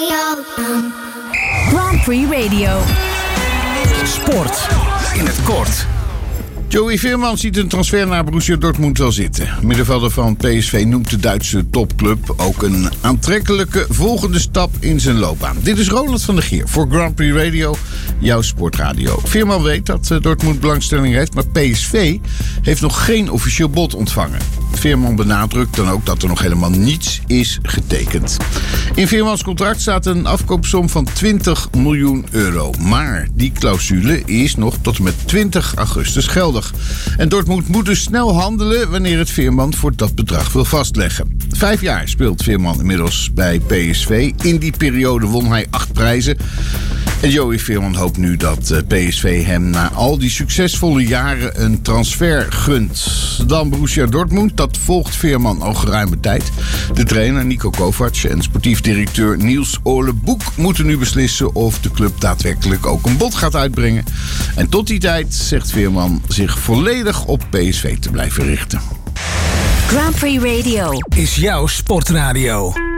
Grand Prix Radio. Sport in het kort. Joey Veerman ziet een transfer naar Borussia Dortmund wel zitten. Middenvelder van PSV noemt de Duitse topclub ook een aantrekkelijke volgende stap in zijn loopbaan. Dit is Ronald van der Gier voor Grand Prix Radio, jouw sportradio. Veerman weet dat Dortmund belangstelling heeft, maar PSV heeft nog geen officieel bod ontvangen. Veerman benadrukt dan ook dat er nog helemaal niets is getekend. In Veermans contract staat een afkoopsom van 20 miljoen euro. Maar die clausule is nog tot en met 20 augustus geldig. En Dortmund moet dus snel handelen wanneer het Veerman voor dat bedrag wil vastleggen. 5 jaar speelt Veerman inmiddels bij PSV. In die periode won hij 8 prijzen. En Joey Veerman hoopt nu dat PSV hem na al die succesvolle jaren een transfer gunt. Dan Borussia Dortmund, dat volgt Veerman al geruime tijd. De trainer Niko Kovac en sportief directeur Niels Ole Boek moeten nu beslissen of de club daadwerkelijk ook een bod gaat uitbrengen. En tot die tijd zegt Veerman zich volledig op PSV te blijven richten. Grand Prix Radio Is jouw sportradio.